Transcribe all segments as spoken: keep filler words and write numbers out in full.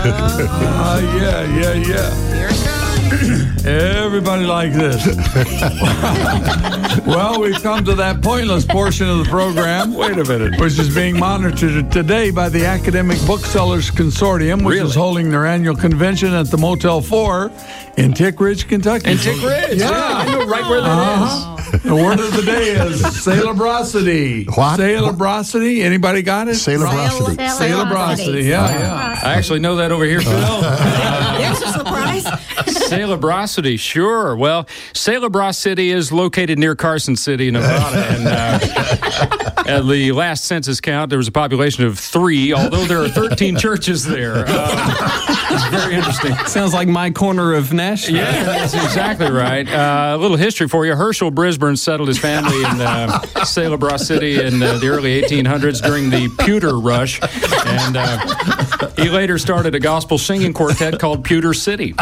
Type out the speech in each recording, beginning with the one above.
Uh, yeah, yeah, yeah. Here it comes. Everybody like this. Well, we've come to that pointless portion of the program. Wait a minute. Which is being monitored today by the Academic Booksellers Consortium, which Really? is holding their annual convention at the Motel four in Tick Ridge, Kentucky. In Tick Ridge. Yeah. I know right where that Uh-huh. The word of the day is Sailorbrosity. What? Sailorbrosity. Anybody got it? Sailorbrosity. Sailorbrosity. Yeah, yeah. I actually know that over here, Phil. There's a surprise. Sailorbrosity, sure. Well, Sailorbrosity is located near Carson City, Nevada, and uh, at the last census count, there was a population of three, although there are thirteen churches there. Uh, it's very interesting. Sounds like my corner of Nashville. Yeah, that's exactly right. Uh, a little history for you. Herschel Brisbane settled his family in uh, Sailorbrosity in uh, the early eighteen hundreds during the Pewter Rush, and uh, he later started a gospel singing quartet called Pewter City.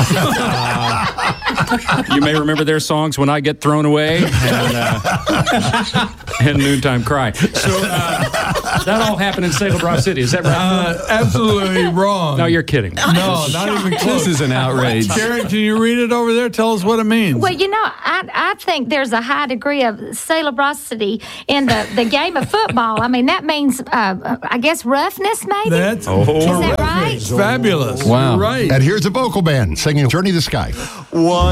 Uh, you may remember their songs, When I Get Thrown Away and, uh, and Noontime Cry. So uh, that all happened in Sailorbrosity. Is that right? Uh, absolutely wrong. No, you're kidding. No, not even close. This is an outrage. Karen, can you read it over there? Tell us what it means. Well, you know, I, I think there's a high degree of sailorbrosity in the, the game of football. I mean, that means, uh, I guess, roughness, maybe? That's Oh. Is that right? fabulous. Wow. You're right. And here's a vocal band singing Journey to the Sky. One